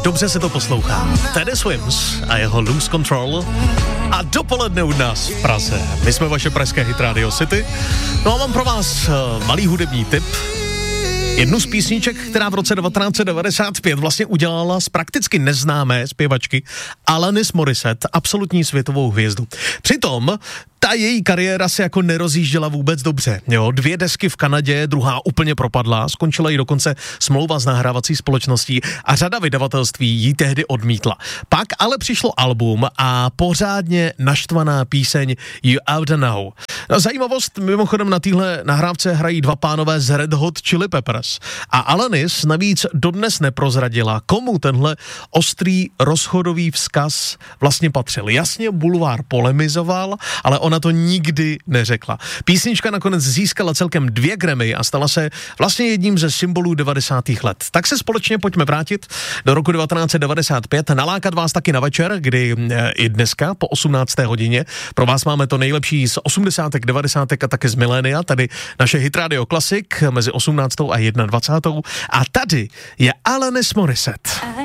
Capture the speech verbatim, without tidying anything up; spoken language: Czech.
dobře se to poslouchá. Teddy Swims a jeho Lose Control a dopoledne u nás v Praze. My jsme vaše pražské Hit Radio City. No a mám pro vás uh, malý hudební tip. Jednu z písniček, která v roce devatenáct set devadesát pět vlastně udělala z prakticky neznámé zpěvačky Alanis Morissette absolutní světovou hvězdu. Přitom ta její kariéra se jako nerozjížděla vůbec dobře. Jo, dvě desky v Kanadě, druhá úplně propadla, skončila jí dokonce smlouva s nahrávací společností a řada vydavatelství ji tehdy odmítla. Pak ale přišlo album a pořádně naštvaná píseň You Oughta Know. No, zajímavost, mimochodem na téhle nahrávce hrají dva pánové z Red Hot Chili Peppers. A Alanis navíc dodnes neprozradila, komu tenhle ostrý rozchodový vzkaz vlastně patřil. Jasně, bulvár polemizoval, ale ona to nikdy neřekla. Písnička nakonec získala celkem dvě Grammy a stala se vlastně jedním ze symbolů devadesátých let. Tak se společně pojďme vrátit do roku devatenáct set devadesát pět, nalákat vás taky na večer, kdy i dneska po osmnácté hodině pro vás máme to nejlepší z osmdesátek, devadesátek a taky z milénia, tady naše Hit Radio Classic mezi osmnáctou a dvacátou první. A tady je Alanis Morissette.